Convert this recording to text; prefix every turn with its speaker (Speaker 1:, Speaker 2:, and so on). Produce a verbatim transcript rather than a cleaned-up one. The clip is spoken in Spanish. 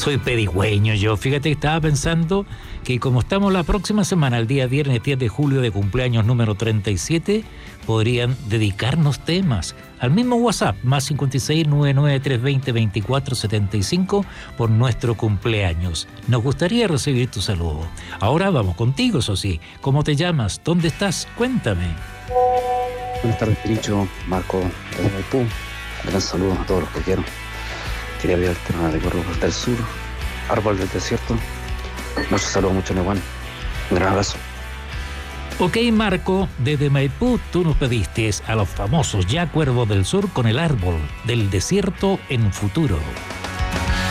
Speaker 1: Soy pedigüeño yo. Fíjate que estaba pensando que como estamos la próxima semana, el día viernes diez de julio de cumpleaños número treinta y siete, podrían dedicarnos temas al mismo WhatsApp, más cinco seis, nueve nueve tres dos cero, dos cuatro siete cinco, por nuestro cumpleaños. Nos gustaría recibir tu saludo. Ahora vamos contigo, eso sí. ¿Cómo te llamas? ¿Dónde estás? Cuéntame.
Speaker 2: Buenas tardes, Piricho, Marco, de Maipú. Gran saludo a todos los que quiero. Quería ver el tema de Cuervo del Sur, Árbol del Desierto. Muchos saludos, mucho Neguán. Un gran abrazo.
Speaker 1: Ok, Marco, desde Maipú tú nos pediste a los famosos ya Cuervos del Sur con el Árbol del Desierto en futuro.